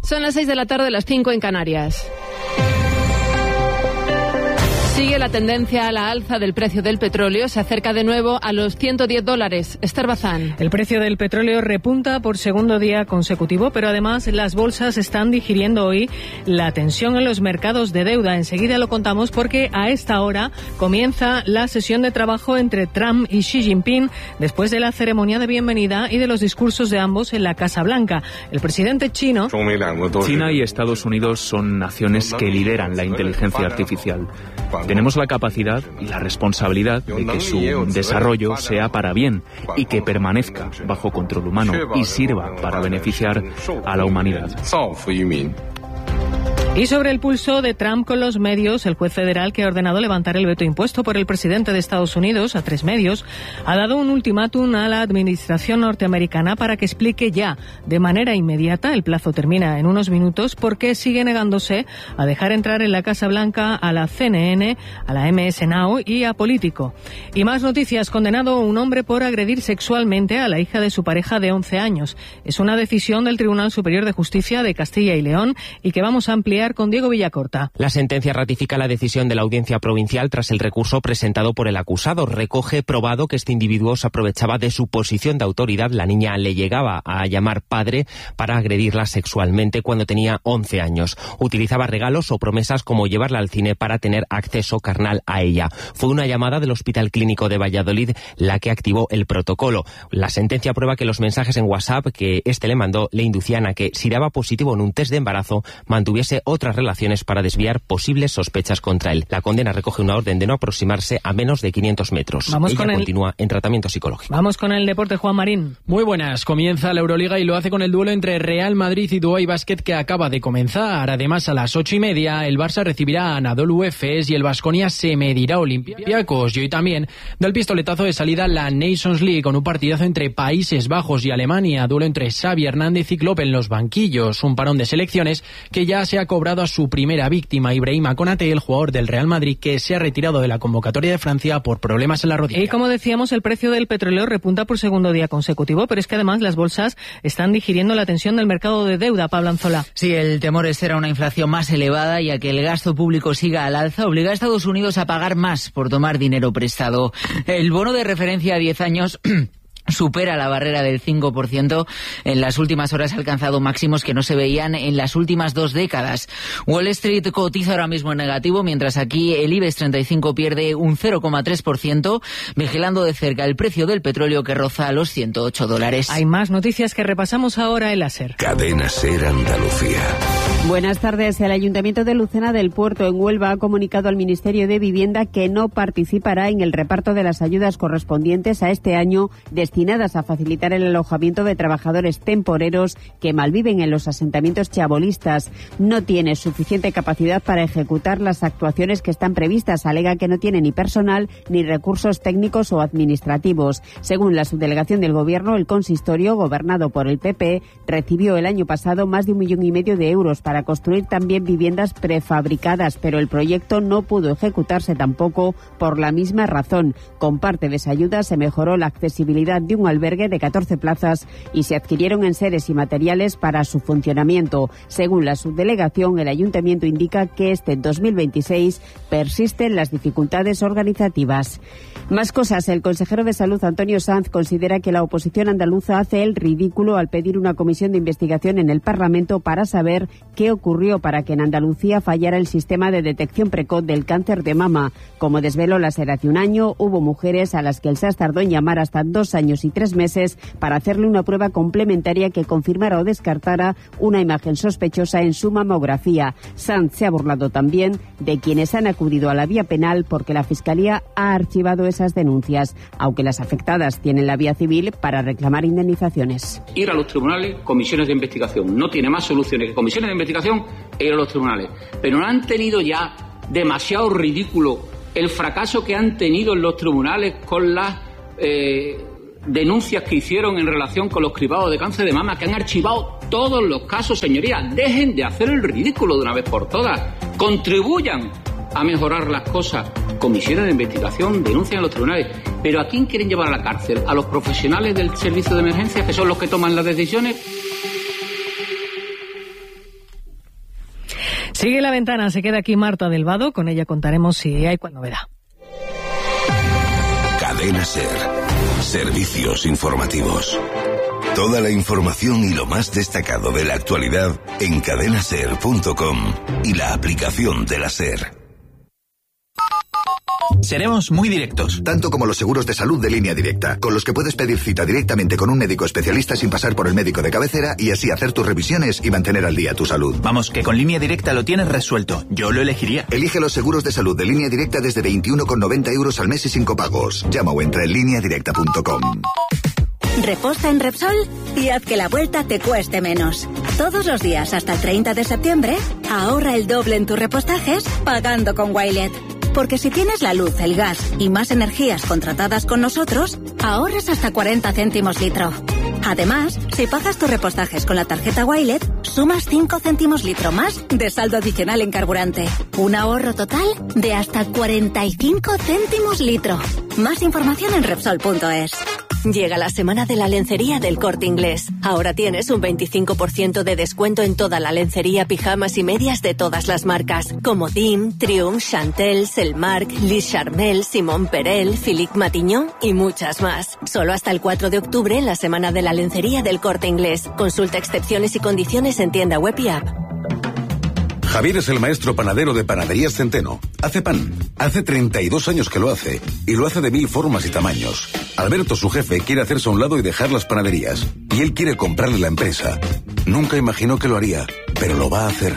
Son las 6 de la tarde, las 5 en Canarias. Sigue la tendencia a la alza del precio del petróleo. Se acerca de nuevo a los $110. Esther Bazán. El precio del petróleo repunta por segundo día consecutivo, pero además las bolsas están digiriendo hoy la tensión en los mercados de deuda. Enseguida lo contamos porque a esta hora comienza la sesión de trabajo entre Trump y Xi Jinping después de la ceremonia de bienvenida y de los discursos de ambos en la Casa Blanca. El presidente chino... China y Estados Unidos son naciones que lideran la inteligencia artificial. Tenemos la capacidad y la responsabilidad de que su desarrollo sea para bien y que permanezca bajo control humano y sirva para beneficiar a la humanidad. Y sobre el pulso de Trump con los medios, el juez federal que ha ordenado levantar el veto impuesto por el presidente de Estados Unidos a 3 medios ha dado un ultimátum a la administración norteamericana para que explique ya de manera inmediata, el plazo termina en unos minutos, por qué sigue negándose a dejar entrar en la Casa Blanca a la CNN, a la MS Now y a Político. Y más noticias, condenado un hombre por agredir sexualmente a la hija de su pareja de 11 años. Es una decisión del Tribunal Superior de Justicia de Castilla y León y que vamos a ampliar con Diego Villacorta. La sentencia ratifica la decisión de la Audiencia Provincial tras el recurso presentado por el acusado. Recoge probado que este individuo se aprovechaba de su posición de autoridad. La niña le llegaba a llamar padre para agredirla sexualmente cuando tenía 11 años. Utilizaba regalos o promesas como llevarla al cine para tener acceso carnal a ella. Fue una llamada del Hospital Clínico de Valladolid la que activó el protocolo. La sentencia prueba que los mensajes en WhatsApp que este le mandó le inducían a que, si daba positivo en un test de embarazo, mantuviese otras relaciones para desviar posibles sospechas contra él. La condena recoge una orden de no aproximarse a menos de 500 metros. Ella continúa en tratamiento psicológico. Vamos con el deporte, Juan Marín. Muy buenas. Comienza la Euroliga y lo hace con el duelo entre Real Madrid y Dubái Basket que acaba de comenzar. Además, a las 8:30 el Barça recibirá a Anadolu Efes y el Baskonia se medirá a Olympiacos. Y hoy también da el pistoletazo de salida la Nations League con un partidazo entre Países Bajos y Alemania. Duelo entre Xavi Hernández y Klopp en los banquillos. Un parón de selecciones que ya se ha cobrado a su primera víctima, Ibrahima Konaté, el jugador del Real Madrid que se ha retirado de la convocatoria de Francia por problemas en la rodilla. Y como decíamos, el precio del petróleo repunta por segundo día consecutivo, pero es que además las bolsas están digiriendo la tensión del mercado de deuda. Pablo Anzola. Sí, el temor es ser una inflación más elevada y a que el gasto público siga al alza obliga a Estados Unidos a pagar más por tomar dinero prestado. El bono de referencia a 10 años... supera la barrera del 5%. En las últimas horas ha alcanzado máximos que no se veían en las últimas 2 décadas. Wall Street cotiza ahora mismo en negativo, mientras aquí el IBEX 35 pierde un 0,3%, vigilando de cerca el precio del petróleo que roza los $108. Hay más noticias que repasamos ahora en la SER. Cadena SER Andalucía. Buenas tardes. El Ayuntamiento de Lucena del Puerto, en Huelva, ha comunicado al Ministerio de Vivienda que no participará en el reparto de las ayudas correspondientes a este año destinadas a facilitar el alojamiento de trabajadores temporeros que malviven en los asentamientos chabolistas. No tiene suficiente capacidad para ejecutar las actuaciones que están previstas. Alega que no tiene ni personal ni recursos técnicos o administrativos. Según la subdelegación del Gobierno, el consistorio, gobernado por el PP, recibió el año pasado más de 1,5 millones de euros para construir también viviendas prefabricadas, pero el proyecto no pudo ejecutarse tampoco por la misma razón. Con parte de esa ayuda se mejoró la accesibilidad de un albergue de 14 plazas y se adquirieron enseres y materiales para su funcionamiento. Según la subdelegación, el Ayuntamiento indica que este 2026 persisten las dificultades organizativas. Más cosas. El consejero de Salud, Antonio Sanz, considera que la oposición andaluza hace el ridículo al pedir una comisión de investigación en el Parlamento para saber qué ocurrió para que en Andalucía fallara el sistema de detección precoz del cáncer de mama. Como desveló la SER hace un año, hubo mujeres a las que el SAS tardó en llamar hasta 2 años y 3 meses para hacerle una prueba complementaria que confirmara o descartara una imagen sospechosa en su mamografía. Sanz se ha burlado también de quienes han acudido a la vía penal porque la Fiscalía ha archivado esas denuncias, aunque las afectadas tienen la vía civil para reclamar indemnizaciones. Ir a los tribunales, comisiones de investigación. No tiene más soluciones que comisiones de investigación e ir a los tribunales. Pero no han tenido ya demasiado ridículo el fracaso que han tenido en los tribunales con las denuncias que hicieron en relación con los cribados de cáncer de mama, que han archivado todos los casos, señorías. Dejen de hacer el ridículo de una vez por todas. Contribuyan a mejorar las cosas. Comisiones de investigación, denuncian a los tribunales. ¿Pero a quién quieren llevar a la cárcel? ¿A los profesionales del servicio de emergencias, que son los que toman las decisiones? Sigue La Ventana, se queda aquí Marta del Vado, con ella contaremos si hay cual novedad. Cadena SER. Servicios informativos. Toda la información y lo más destacado de la actualidad en cadenaser.com y la aplicación de la SER. Seremos muy directos. Tanto como los seguros de salud de Línea Directa, con los que puedes pedir cita directamente con un médico especialista sin pasar por el médico de cabecera y así hacer tus revisiones y mantener al día tu salud. Vamos, que con Línea Directa lo tienes resuelto. Yo lo elegiría. Elige los seguros de salud de Línea Directa desde 21,90 € al mes y sin copagos. Llama o entra en lineadirecta.com. Reposta en Repsol y haz que la vuelta te cueste menos. Todos los días hasta el 30 de septiembre, ahorra el doble en tus repostajes pagando con Wilet. Porque si tienes la luz, el gas y más energías contratadas con nosotros, ahorras hasta 40 céntimos litro. Además, si pagas tus repostajes con la tarjeta Wilet, sumas 5 céntimos litro más de saldo adicional en carburante. Un ahorro total de hasta 45 céntimos litro. Más información en Repsol.es. Llega la semana de la lencería del Corte Inglés. Ahora tienes un 25% de descuento en toda la lencería, pijamas y medias de todas las marcas, como Dim, Triumph, Chantel, Selmark, Lis Charmel, Simon Perel, Philippe Matignon y muchas más. Solo hasta el 4 de octubre en la semana de la lencería del Corte Inglés. Consulta excepciones y condiciones en tienda web y app. Javier es el maestro panadero de Panaderías Centeno. Hace pan. Hace 32 años que lo hace. Y lo hace de 1000 formas y tamaños. Alberto, su jefe, quiere hacerse a un lado y dejar las panaderías. Y él quiere comprarle la empresa. Nunca imaginó que lo haría, pero lo va a hacer.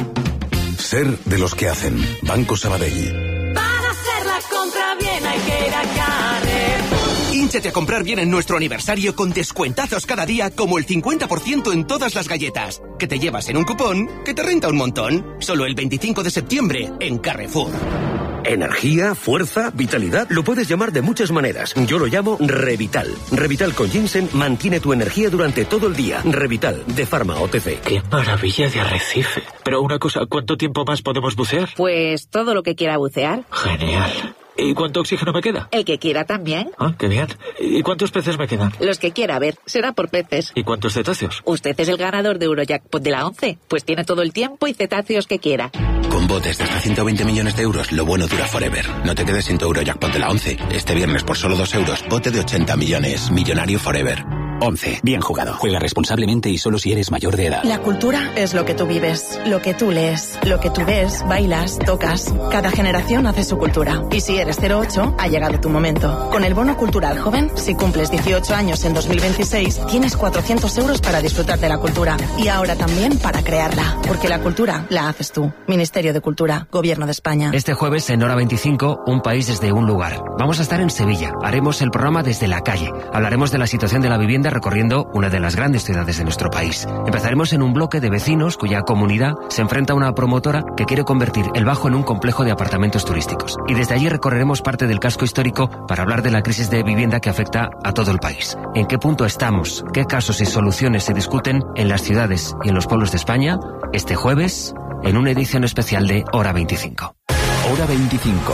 Ser de los que hacen. Banco Sabadell. Para hacer la compra bien hay que ir a Carrefour. Hínchate a comprar bien en nuestro aniversario con descuentazos cada día, como el 50% en todas las galletas, que te llevas en un cupón que te renta un montón. Solo el 25 de septiembre en Carrefour. Energía, fuerza, vitalidad, lo puedes llamar de muchas maneras. Yo lo llamo Revital. Revital con ginseng mantiene tu energía durante todo el día. Revital, de Pharma OTC. ¡Qué maravilla de arrecife! Pero una cosa, ¿cuánto tiempo más podemos bucear? Pues todo lo que quiera bucear. Genial. ¿Y cuánto oxígeno me queda? El que quiera también. Ah, qué bien. ¿Y cuántos peces me quedan? Los que quiera, a ver, será por peces. ¿Y cuántos cetáceos? Usted es el ganador de Eurojackpot de la 11, pues tiene todo el tiempo y cetáceos que quiera. Con botes de hasta 120 millones de euros, lo bueno dura forever. No te quedes sin tu Eurojackpot de la 11. Este viernes por solo 2 euros, bote de 80 millones. Millonario forever. 11. Bien jugado. Juega responsablemente y solo si eres mayor de edad. La cultura es lo que tú vives, lo que tú lees, lo que tú ves, bailas, tocas. Cada generación hace su cultura. Y si eres 08, ha llegado tu momento. Con el bono cultural joven, si cumples 18 años en 2026, tienes 400 euros para disfrutar de la cultura. Y ahora también para crearla. Porque la cultura la haces tú. Ministerio de Cultura, Gobierno de España. Este jueves en Hora 25, un país desde un lugar. Vamos a estar en Sevilla. Haremos el programa desde la calle. Hablaremos de la situación de la vivienda recorriendo una de las grandes ciudades de nuestro país. Empezaremos en un bloque de vecinos cuya comunidad se enfrenta a una promotora que quiere convertir el Bajo en un complejo de apartamentos turísticos. Y desde allí recorreremos parte del casco histórico para hablar de la crisis de vivienda que afecta a todo el país. ¿En qué punto estamos? ¿Qué casos y soluciones se discuten en las ciudades y en los pueblos de España? Este jueves, en una edición especial de Hora 25. Hora 25.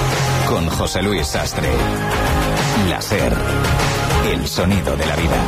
Con José Luis Sastre. La SER. El sonido de la vida.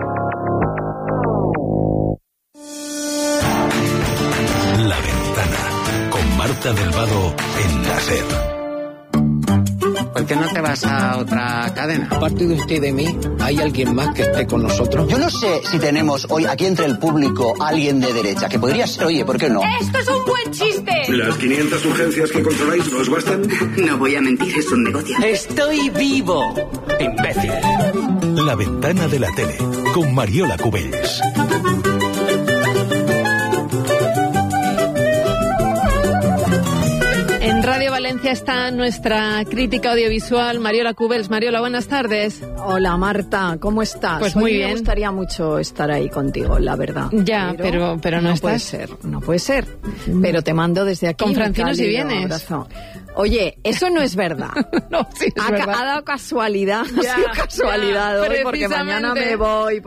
La Ventana, con Marta del Vado en la SER. ¿Por qué no te vas a otra cadena? Aparte de usted y de mí, ¿hay alguien más que esté con nosotros? Yo no sé si tenemos hoy aquí entre el público alguien de derecha, que podría ser, oye, ¿por qué no? ¡Esto es un buen chiste! ¿Las 500 urgencias que controláis no os bastan? No voy a mentir, es un negocio. ¡Estoy vivo! ¡Imbécil! La Ventana de la Tele, con Mariola Cubells. En Radio Valencia está nuestra crítica audiovisual, Mariola Cubells. Mariola, buenas tardes. Hola, Marta, ¿cómo estás? Pues muy bien. Me gustaría mucho estar ahí contigo, la verdad. Ya, pero no estás. Puede ser, no puede ser. Pero te mando desde aquí con Francino si vienes. Abrazo. Oye, eso no es verdad. No, sí es verdad. Ha dado casualidad, ha sido casualidad hoy, porque mañana me voy,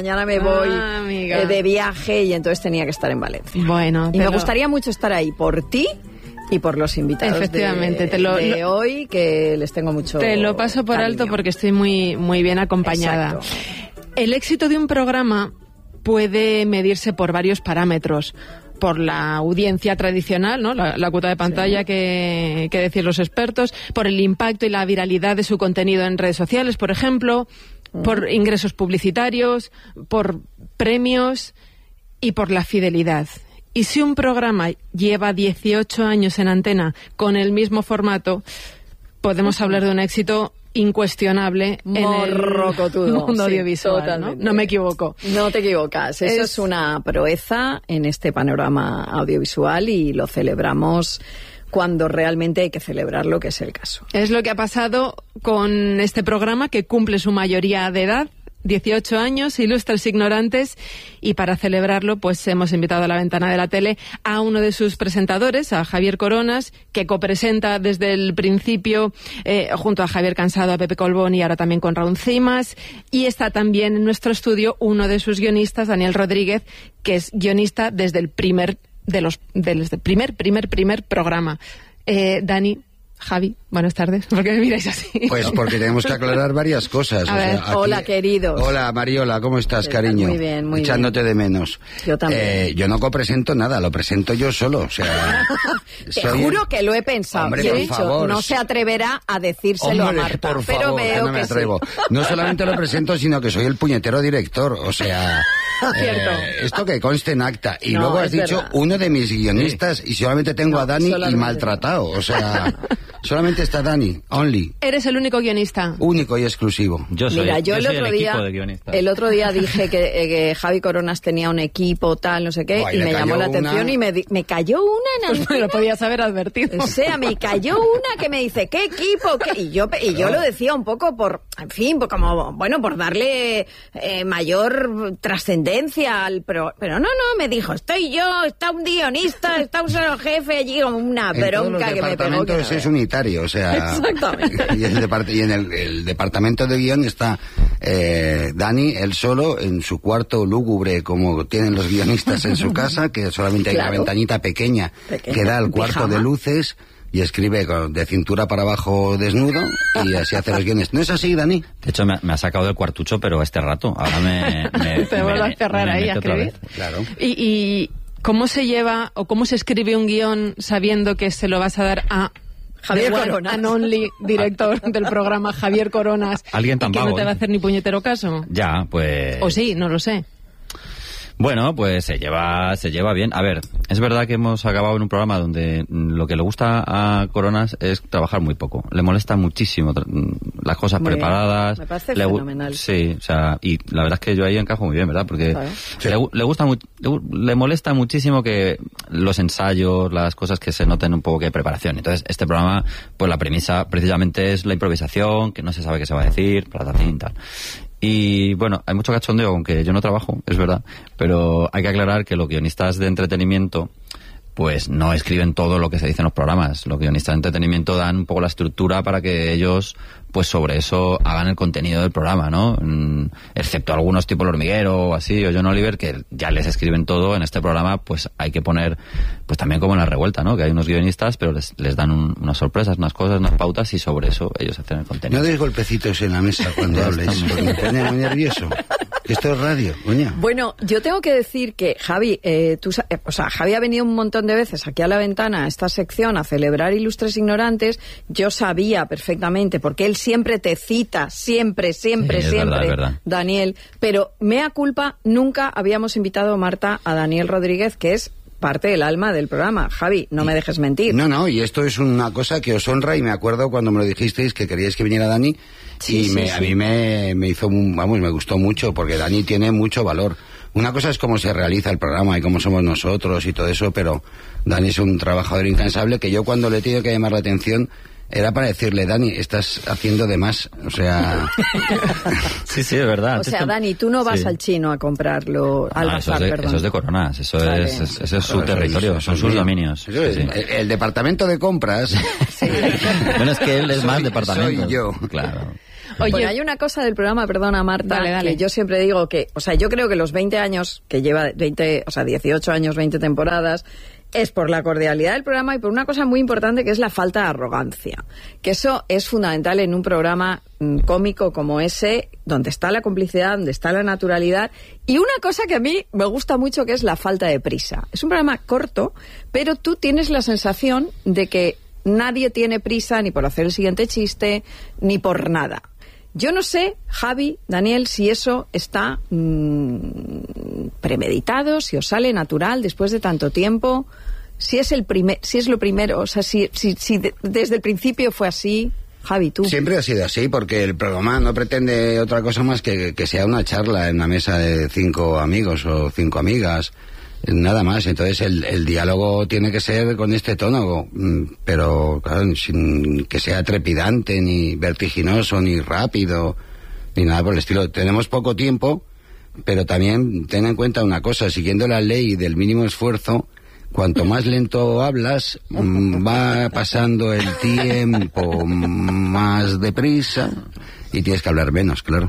de viaje y entonces tenía que estar en Valencia. Bueno, y me gustaría mucho estar ahí por ti y por los invitados efectivamente, de hoy, que les tengo mucho Te lo paso por cariño. alto porque estoy muy, muy bien acompañada. Exacto. El éxito de un programa puede medirse por varios parámetros. por la audiencia tradicional, ¿no? La cuota de pantalla que decían los expertos, por el impacto y la viralidad de su contenido en redes sociales, por ejemplo, por ingresos publicitarios, por premios y por la fidelidad. Y si un programa lleva 18 años en antena con el mismo formato, podemos hablar de un éxito incuestionable en el mundo audiovisual, ¿no? No me equivoco. No te equivocas. Eso es una proeza en este panorama audiovisual y lo celebramos cuando realmente hay que celebrarlo, que es el caso. Es lo que ha pasado con este programa, que cumple su mayoría de edad, 18 años, Ilustres Ignorantes, y para celebrarlo pues hemos invitado a la ventana de la tele a uno de sus presentadores, a Javier Coronas, que copresenta desde el principio junto a Javier Cansado, a Pepe Colbón y ahora también con Raúl Cimas, y está también en nuestro estudio uno de sus guionistas, Daniel Rodríguez, que es guionista desde el primer programa. Dani, Javi, buenas tardes. ¿Por qué me miráis así? Pues porque tenemos que aclarar varias cosas. A ver, aquí, hola, queridos. Hola, Mariola, ¿cómo estás, cariño? Muy bien, muy Echándote bien. de menos. Yo también. Yo no copresento nada, lo presento yo solo, o sea... Te juro que lo he pensado. Hombre, y he por dicho, favor. no se atreverá a decírselo Hombre, a Marta, por pero favor, veo no me que atrevo. sí. No solamente lo presento, sino que soy el puñetero director, o sea... Cierto. Esto que conste en acta. Y No, luego has es dicho verdad. uno de mis guionistas y solamente tengo a Dani y solamente. maltratado, o sea... Solamente está Dani, only. Eres el único guionista. Único y exclusivo. Mira, yo el otro día dije que Javi Coronas tenía un equipo tal, no sé qué, Buah, y me llamó la atención y me cayó una en Pues me lo podías haber advertido. O sea, me cayó una que me dice, ¿qué equipo? ¿Qué? Y yo lo decía un poco por, en fin, como, bueno, por darle mayor trascendencia al... Pero no, me dijo, estoy yo, está un guionista, está un solo jefe allí, como una bronca que me pegó. Es unitario, o sea... Exactamente. Y en el departamento de guión está Dani, él solo, en su cuarto lúgubre, como tienen los guionistas en su casa, que solamente hay una ventanita pequeña que da al cuarto pijama. de luces, y escribe de cintura para abajo desnudo, y así hace los guiones. ¿No es así, Dani? De hecho, me ha sacado del cuartucho, pero este rato. Ahora Te vuelvo a cerrar ahí a escribir. Claro. Y ¿cómo se lleva o cómo se escribe un guión sabiendo que se lo vas a dar a Javier the one Coronas, and only director del programa, Javier Coronas, Alguien tan y que vago, no te va a hacer ni puñetero caso? Ya, pues... O sí, no lo sé. Bueno, pues se lleva bien. A ver, es verdad que hemos acabado en un programa donde lo que le gusta a Coronas es trabajar muy poco. Le molesta muchísimo las cosas Muy preparadas. bien. Me parece fenomenal. Sí, o sea, y la verdad es que yo ahí encajo muy bien, ¿verdad? Porque Claro. le molesta muchísimo que los ensayos, las cosas que se noten un poco que preparación. Entonces, este programa, pues la premisa precisamente es la improvisación, que no se sabe qué se va a decir, platatín, tal. Y bueno, hay mucho cachondeo, aunque yo no trabajo, es verdad, pero hay que aclarar que los guionistas de entretenimiento pues no escriben todo lo que se dice en los programas. Los guionistas de entretenimiento dan un poco la estructura para que ellos, pues sobre eso, hagan el contenido del programa, ¿no? Excepto algunos tipo El Hormiguero o así, o John Oliver, que ya les escriben todo. En este programa, pues hay que poner, pues también como en La Revuelta, ¿no? Que hay unos guionistas, pero les dan unas sorpresas, unas cosas, unas pautas, y sobre eso ellos hacen el contenido. No des golpecitos en la mesa cuando hables, porque me pone muy nervioso. Esto es radio, coño. Bueno, yo tengo que decir que Javi, Javi ha venido un montón de veces aquí a la ventana, a esta sección, a celebrar Ilustres Ignorantes. Yo sabía perfectamente, porque él siempre te cita, siempre, verdad. Daniel, pero mea culpa, nunca habíamos invitado a Marta a Daniel Rodríguez, que es parte del alma del programa. Javi, no me dejes mentir. No, y esto es una cosa que os honra, y me acuerdo cuando me lo dijisteis que queríais que viniera Dani, a mí me hizo, me gustó mucho, porque Dani tiene mucho valor. Una cosa es cómo se realiza el programa y cómo somos nosotros y todo eso, pero Dani es un trabajador incansable, que yo cuando le he tenido que llamar la atención era para decirle, Dani, estás haciendo de más, o sea... Sí, es verdad. O sea, Dani, tú no vas al chino a comprarlo, al bazar, perdón. Eso es de Coronas, eso es su territorio, son sus dominios. Sí. El departamento de compras... Bueno, es que él es más departamento. Soy yo. Claro. Oye, bueno, hay una cosa del programa, perdona Marta, dale. Que yo siempre digo que, o sea, yo creo que los 20 años que lleva, 18 años, 20 temporadas, es por la cordialidad del programa y por una cosa muy importante que es la falta de arrogancia. Que eso es fundamental en un programa cómico como ese, donde está la complicidad, donde está la naturalidad. Y una cosa que a mí me gusta mucho, que es la falta de prisa. Es un programa corto, pero tú tienes la sensación de que nadie tiene prisa ni por hacer el siguiente chiste, ni por nada. Yo no sé, Javi, Daniel, si eso está premeditado, si os sale natural después de tanto tiempo, si es lo primero, o sea, si desde el principio fue así. Javi, tú. Siempre ha sido así, porque el programa no pretende otra cosa más que sea una charla en una mesa de 5 amigos o 5 amigas, nada más. Entonces el diálogo tiene que ser con este tono, pero claro, sin que sea trepidante, ni vertiginoso, ni rápido, ni nada por el estilo. Tenemos poco tiempo, pero también ten en cuenta una cosa: siguiendo la ley del mínimo esfuerzo, cuanto más lento hablas, va pasando el tiempo más deprisa y tienes que hablar menos, claro.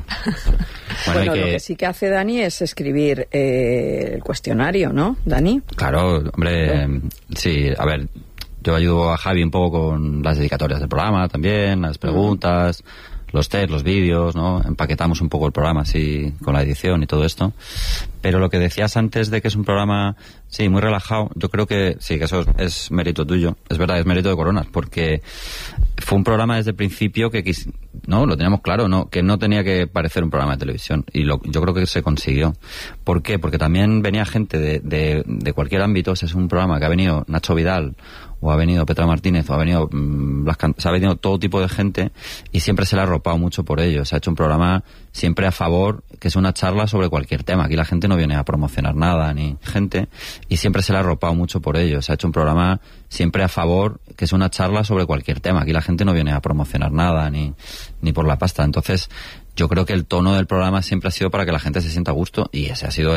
Bueno, lo que sí que hace Dani es escribir el cuestionario, ¿no, Dani? Claro, hombre, sí, a ver, yo ayudo a Javi un poco con las dedicatorias del programa también, las preguntas, los test, los vídeos, ¿no? Empaquetamos un poco el programa así con la edición y todo esto. Pero lo que decías antes de que es un programa, sí, muy relajado, yo creo que sí, que eso es mérito tuyo. Es verdad, es mérito de Coronas, porque fue un programa desde el principio que no, lo teníamos claro, no, que no tenía que parecer un programa de televisión. Y yo creo que se consiguió. ¿Por qué? Porque también venía gente de cualquier ámbito. Es un programa que ha venido Nacho Vidal, o ha venido Petra Martínez, o ha venido se ha venido todo tipo de gente, y siempre se le ha arropado mucho por ello. Se ha hecho un programa siempre a favor, que es una charla sobre cualquier tema. Aquí la gente no viene a promocionar nada ni gente, y siempre se le ha arropado mucho por ello. Se ha hecho un programa siempre a favor, que es una charla sobre cualquier tema. Aquí la gente no viene a promocionar nada ni por la pasta. Entonces yo creo que el tono del programa siempre ha sido para que la gente se sienta a gusto, y ese ha sido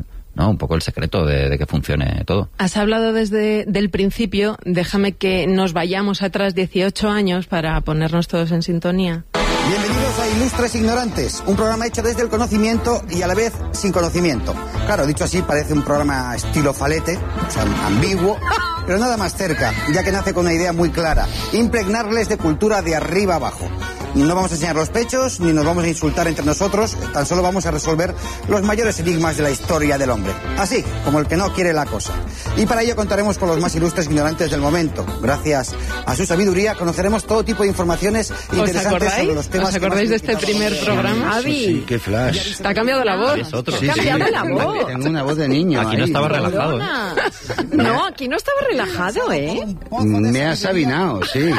un poco el secreto de que funcione todo. Has hablado desde el principio. Déjame que nos vayamos atrás 18 años para ponernos todos en sintonía. Bienvenidos a Ilustres Ignorantes, un programa hecho desde el conocimiento y a la vez sin conocimiento. Claro, dicho así, parece un programa estilo Falete, o sea, ambiguo, pero nada más cerca, ya que nace con una idea muy clara: impregnarles de cultura de arriba abajo. No vamos a enseñar los pechos, ni nos vamos a insultar entre nosotros, tan solo vamos a resolver los mayores enigmas de la historia del hombre. Así, como el que no quiere la cosa. Y para ello contaremos con los más ilustres ignorantes del momento. Gracias a su sabiduría conoceremos todo tipo de informaciones interesantes sobre los temas. ¿Os acordáis de este primer programa? Javi. Sí, qué flash. Te ha cambiado la voz. Es otro. Te ha cambiado la voz. Tengo una voz de niño. Aquí no estaba relajado. No, aquí no estaba relajado, ¿eh? Me has sabinado, sí.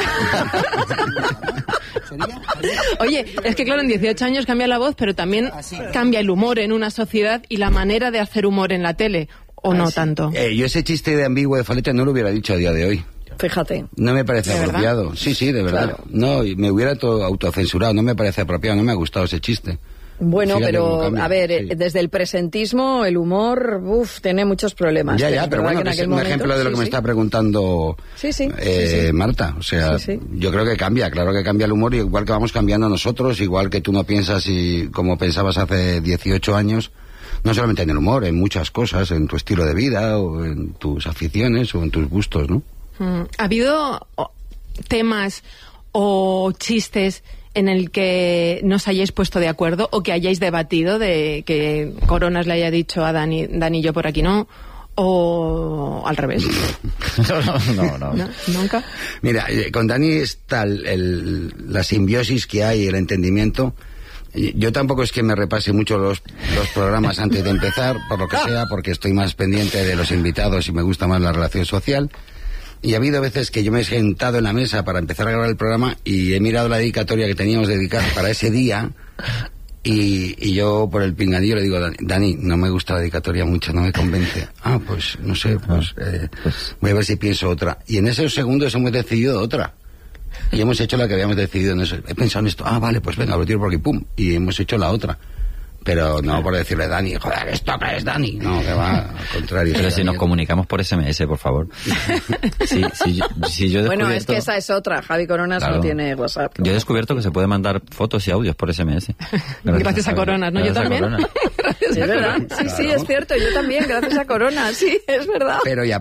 Oye, es que claro, en 18 años cambia la voz, pero también cambia el humor en una sociedad y la manera de hacer humor en la tele, ¿o no tanto? Yo ese chiste de ambiguo de Falete no lo hubiera dicho a día de hoy. Fíjate. No me parece apropiado. ¿Verdad? Sí, de verdad. Claro. No, me hubiera autocensurado, no me parece apropiado, no me ha gustado ese chiste. Bueno, fíjate, pero a ver, sí. Desde el presentismo el humor, tiene muchos problemas. Ya, pero bueno, que es un ejemplo de lo que me está preguntando Marta. O sea, yo creo que cambia, claro que cambia el humor, igual que vamos cambiando nosotros, igual que tú no piensas como pensabas hace 18 años, no solamente en el humor, en muchas cosas, en tu estilo de vida, o en tus aficiones, o en tus gustos, ¿no? ¿Ha habido temas o chistes en el que no os hayáis puesto de acuerdo o que hayáis debatido, de que Coronas le haya dicho a Dani y yo por aquí no, o al revés? No. ¿Nunca? Mira, con Dani está la simbiosis que hay, el entendimiento. Yo tampoco es que me repase mucho los programas antes de empezar, por lo que sea, porque estoy más pendiente de los invitados y me gusta más la relación social. Y ha habido veces que yo me he sentado en la mesa para empezar a grabar el programa y he mirado la dedicatoria que teníamos dedicada para ese día, y yo por el pinganillo le digo: Dani, no me gusta la dedicatoria mucho, no me convence. Pues no sé, voy a ver si pienso otra. Y en esos segundos hemos decidido otra. Y hemos hecho la que habíamos decidido en eso. He pensado en esto, vale, pues venga, lo tiro por aquí, pum. Y hemos hecho la otra. Pero no por decirle Dani, joder, esto que es Dani. No, que va, al contrario. Pero si nos comunicamos por SMS, por favor. Si yo bueno, es que esa es otra. Javi Coronas no tiene WhatsApp. Yo he descubierto que se puede mandar fotos y audios por SMS. Gracias a Coronas, ¿no? Yo también. Es verdad. Sí, es cierto. Yo también, gracias a Coronas. Sí, es verdad. Pero ya